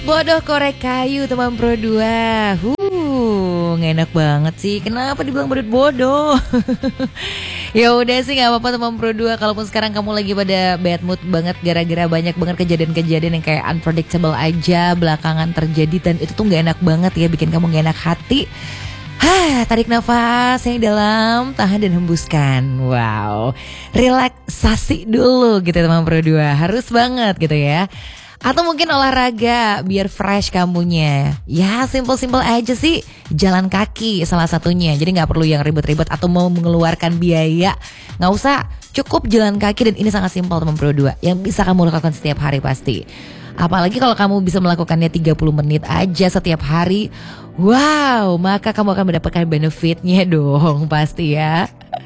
Bodoh korek kayu teman Pro 2. Nggak enak banget sih. Kenapa dibilang bodoh? Ya udah sih nggak apa-apa teman Pro 2. Kalaupun sekarang kamu lagi pada bad mood banget gara-gara banyak banget kejadian-kejadian yang kayak unpredictable aja belakangan terjadi, dan itu tuh nggak enak banget ya, bikin kamu nggak enak hati. Tarik nafas yang dalam, tahan dan hembuskan. Wow, relaksasi dulu gitu teman Pro 2. Harus banget gitu ya. Atau mungkin olahraga biar fresh kamunya. Ya simple-simple aja sih. Jalan kaki salah satunya. Jadi gak perlu yang ribet-ribet atau mau mengeluarkan biaya. Gak usah, cukup jalan kaki. Dan ini sangat simpel teman Pro 2, yang bisa kamu lakukan setiap hari pasti. Apalagi kalau kamu bisa melakukannya 30 menit aja setiap hari. Wow, maka kamu akan mendapatkan benefitnya dong pasti ya.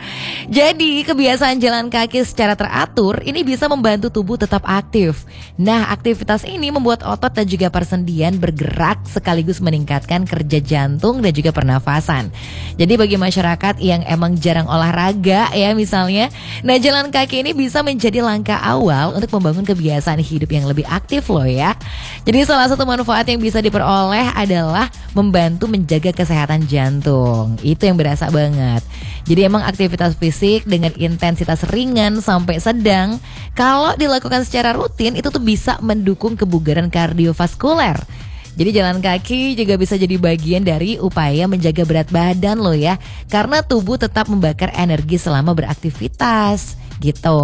Jadi kebiasaan jalan kaki secara teratur ini bisa membantu tubuh tetap aktif. Nah, aktivitas ini membuat otot dan juga persendian bergerak sekaligus meningkatkan kerja jantung dan juga pernafasan. Jadi bagi masyarakat yang emang jarang olahraga ya misalnya, nah jalan kaki ini bisa menjadi langkah awal untuk membangun kebiasaan hidup yang lebih aktif loh ya. Jadi salah satu manfaat yang bisa diperoleh adalah membantu menjaga kesehatan jantung. Itu yang berasa banget. Jadi emang aktivitas fisik dengan intensitas ringan sampai sedang, kalau dilakukan secara rutin itu tuh bisa mendukung kebugaran kardiovaskuler. Jadi jalan kaki juga bisa jadi bagian dari upaya menjaga berat badan loh ya, karena tubuh tetap membakar energi selama beraktivitas gitu.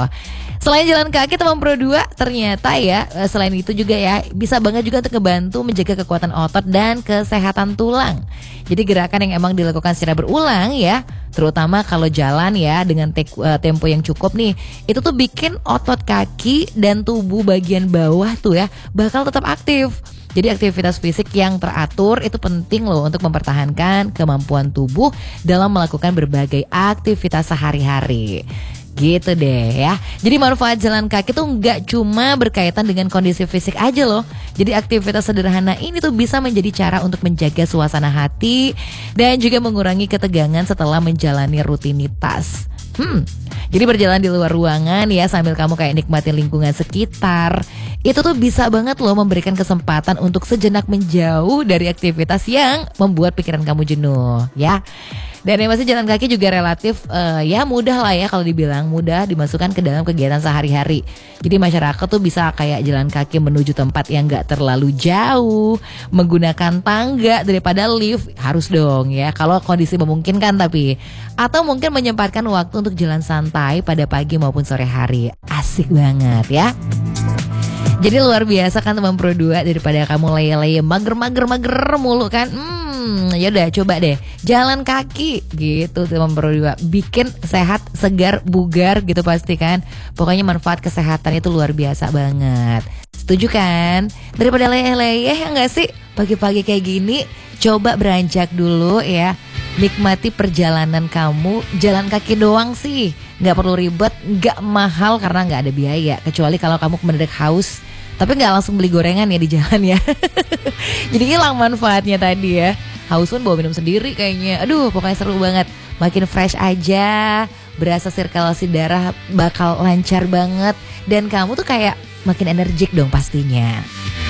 Selain jalan kaki teman Pro 2, ternyata ya selain itu juga ya bisa banget juga untuk ngebantu menjaga kekuatan otot dan kesehatan tulang. Jadi gerakan yang emang dilakukan secara berulang ya, terutama kalau jalan ya dengan tempo yang cukup nih, itu tuh bikin otot kaki dan tubuh bagian bawah tuh ya bakal tetap aktif. Jadi aktivitas fisik yang teratur itu penting loh untuk mempertahankan kemampuan tubuh dalam melakukan berbagai aktivitas sehari-hari. Gitu deh ya. Jadi manfaat jalan kaki tuh nggak cuma berkaitan dengan kondisi fisik aja loh. Jadi aktivitas sederhana ini tuh bisa menjadi cara untuk menjaga suasana hati dan juga mengurangi ketegangan setelah menjalani rutinitas. Jadi berjalan di luar ruangan ya sambil kamu kayak nikmatin lingkungan sekitar, itu tuh bisa banget loh memberikan kesempatan untuk sejenak menjauh dari aktivitas yang membuat pikiran kamu jenuh ya. Dan yang pasti jalan kaki juga relatif ya mudah lah ya, kalau dibilang mudah dimasukkan ke dalam kegiatan sehari-hari. Jadi masyarakat tuh bisa kayak jalan kaki menuju tempat yang gak terlalu jauh, menggunakan tangga daripada lift, harus dong ya kalau kondisi memungkinkan tapi. Atau mungkin menyempatkan waktu untuk jalan santai pada pagi maupun sore hari. Asik banget ya. Jadi luar biasa kan teman Pro 2, daripada kamu leye-leye mager mulu kan. Yaudah coba deh jalan kaki gitu teman Pro 2, bikin sehat, segar, bugar gitu pasti kan. Pokoknya manfaat kesehatan itu luar biasa banget. Setuju kan? Daripada leyeh-leyeh ya gak sih? Pagi-pagi kayak gini coba beranjak dulu ya. Nikmati perjalanan kamu, jalan kaki doang sih, gak perlu ribet, gak mahal karena gak ada biaya. Kecuali kalau kamu mendadak haus, tapi gak langsung beli gorengan ya di jalan ya. Jadi hilang manfaatnya tadi ya. Haus pun bawa minum sendiri kayaknya. Aduh pokoknya seru banget. Makin fresh aja, berasa sirkulasi darah bakal lancar banget. Dan kamu tuh kayak makin energik dong pastinya.